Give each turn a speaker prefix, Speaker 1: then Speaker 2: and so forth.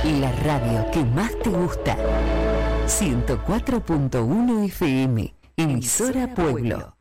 Speaker 1: La radio que más te gusta. 104.1 FM, emisora Pueblo.